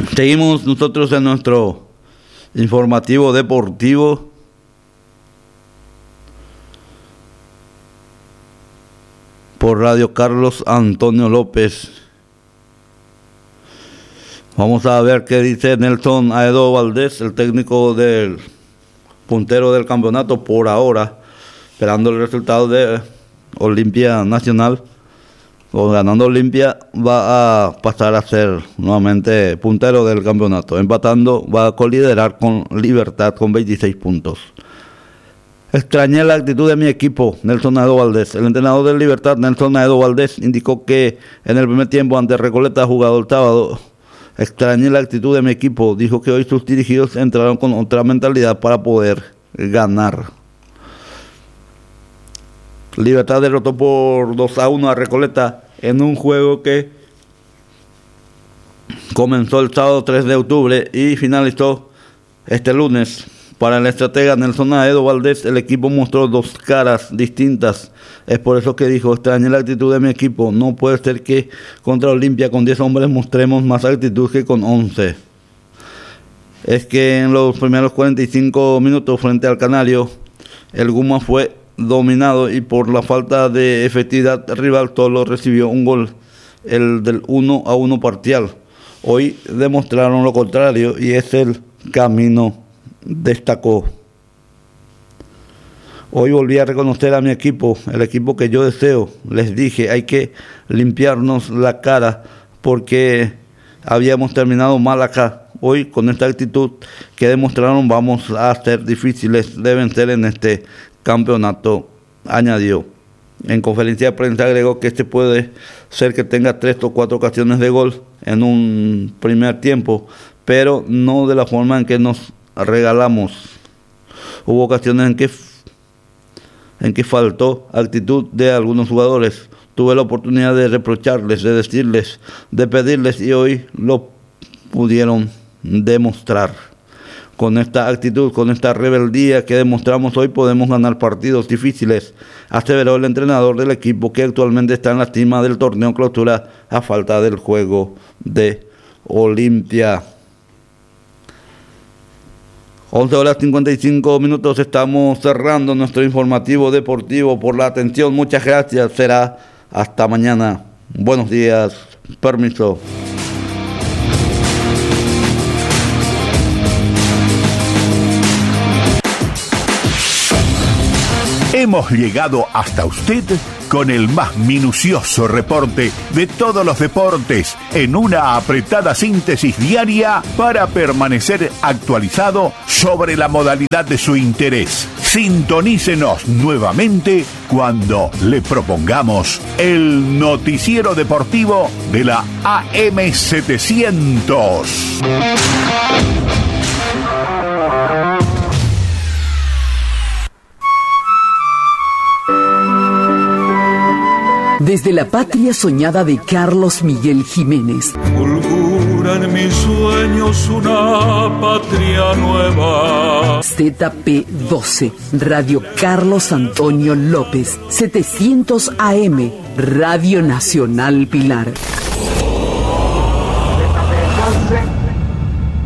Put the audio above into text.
Seguimos nosotros en nuestro informativo deportivo. Por Radio Carlos Antonio López. Vamos a ver qué dice Nelson Aedo Valdés, el técnico del puntero del campeonato por ahora, esperando el resultado de Olimpia Nacional. O ganando Olimpia va a pasar a ser nuevamente puntero del campeonato. Empatando va a coliderar con Libertad con 26 puntos. Extrañé la actitud de mi equipo, Nelson Aedo Valdés. El entrenador del Libertad, Nelson Aedo Valdés, indicó que en el primer tiempo ante Recoleta, jugado el sábado, extrañé la actitud de mi equipo. Dijo que hoy sus dirigidos entraron con otra mentalidad para poder ganar. Libertad derrotó por 2-1 a Recoleta en un juego que comenzó el sábado 3 de octubre y finalizó este lunes. Para el estratega Nelson Aedo Valdés, el equipo mostró dos caras distintas. Es por eso que dijo, extrañé la actitud de mi equipo. No puede ser que contra Olimpia con 10 hombres mostremos más actitud que con 11. Es que en los primeros 45 minutos frente al Canario, el Guma fue dominado y por la falta de efectividad rival solo recibió un gol, el del 1-1 parcial. Hoy demostraron lo contrario y es el camino, destacó. Hoy volví a reconocer a mi equipo, el equipo que yo deseo. Les dije, hay que limpiarnos la cara porque habíamos terminado mal acá. Hoy con esta actitud que demostraron vamos a ser difíciles de vencer en este campeonato, añadió. En conferencia de prensa agregó que puede ser que tenga 3 o 4 ocasiones de gol en un primer tiempo, pero no de la forma en que nos regalamos. Hubo ocasiones en que faltó actitud de algunos jugadores. Tuve la oportunidad de reprocharles, de decirles, de pedirles y hoy lo pudieron demostrar. Con esta actitud, con esta rebeldía que demostramos hoy, podemos ganar partidos difíciles, aseveró el entrenador del equipo que actualmente está en la cima del torneo clausura a falta del juego de Olimpia. 11:55, estamos cerrando nuestro informativo deportivo. Por la atención, muchas gracias, será hasta mañana. Buenos días, permiso. Hemos llegado hasta usted con el más minucioso reporte de todos los deportes en una apretada síntesis diaria para permanecer actualizado sobre la modalidad de su interés. Sintonícenos nuevamente cuando le propongamos el noticiero deportivo de la AM700. Desde la patria soñada de Carlos Miguel Jiménez. Fulgura en mis sueños una patria nueva. ZP12, Radio Carlos Antonio López, 700 AM, Radio Nacional Pilar.